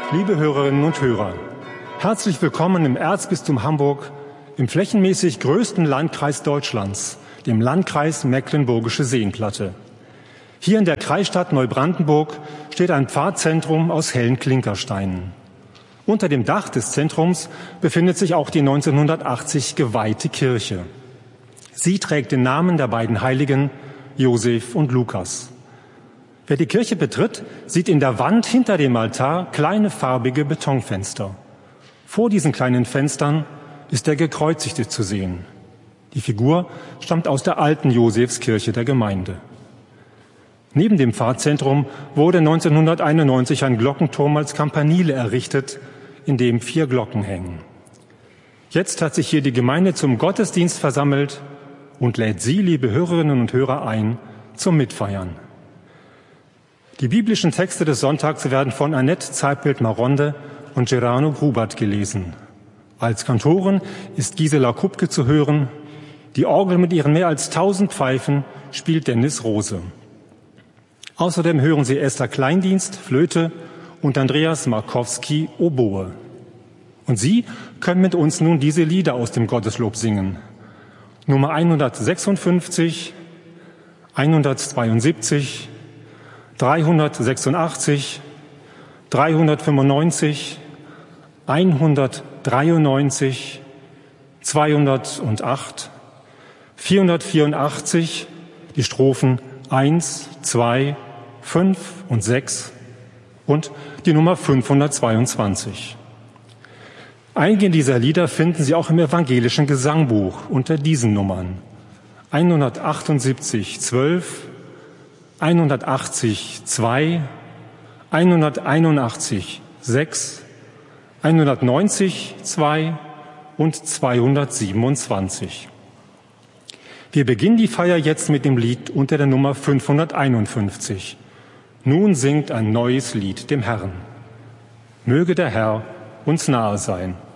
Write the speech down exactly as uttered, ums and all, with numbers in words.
Liebe Hörerinnen und Hörer, herzlich willkommen im Erzbistum Hamburg, im flächenmäßig größten Landkreis Deutschlands, dem Landkreis Mecklenburgische Seenplatte. Hier in der Kreisstadt Neubrandenburg steht ein Pfarrzentrum aus hellen Klinkersteinen. Unter dem Dach des Zentrums befindet sich auch die neunzehnhundertachtzig geweihte Kirche. Sie trägt den Namen der beiden Heiligen, Josef und Lukas. Wer die Kirche betritt, sieht in der Wand hinter dem Altar kleine farbige Betonfenster. Vor diesen kleinen Fenstern ist der Gekreuzigte zu sehen. Die Figur stammt aus der alten Josefskirche der Gemeinde. Neben dem Pfarrzentrum wurde neunzehnhunderteinundneunzig ein Glockenturm als Campanile errichtet, in dem vier Glocken hängen. Jetzt hat sich hier die Gemeinde zum Gottesdienst versammelt und lädt Sie, liebe Hörerinnen und Hörer, ein zum Mitfeiern. Die biblischen Texte des Sonntags werden von Annette Zeipelt-Maronde und Gerano Grubert gelesen. Als Kantorin ist Gisela Kupke zu hören. Die Orgel mit ihren mehr als tausend Pfeifen spielt Dennis Rose. Außerdem hören Sie Esther Kleindienst, Flöte, und Andreas Markowski, Oboe. Und Sie können mit uns nun diese Lieder aus dem Gotteslob singen. Nummer hundertsechsundfünfzig, hundertzweiundsiebzig, dreihundertsechsundachtzig, dreihundertfünfundneunzig, hundertdreiundneunzig, zweihundertacht, vierhundertvierundachtzig, die Strophen eins, zwei, fünf und sechs und die Nummer fünfhundertzweiundzwanzig. Einige dieser Lieder finden Sie auch im evangelischen Gesangbuch unter diesen Nummern: hundertachtundsiebzig, zwölf, hundertachtzig, zwei, hunderteinundachtzig, sechs, hundertneunzig, zwei und zweihundertsiebenundzwanzig. Wir beginnen die Feier jetzt mit dem Lied unter der Nummer fünfhunderteinundfünfzig. Nun singt ein neues Lied dem Herrn. Möge der Herr uns nahe sein.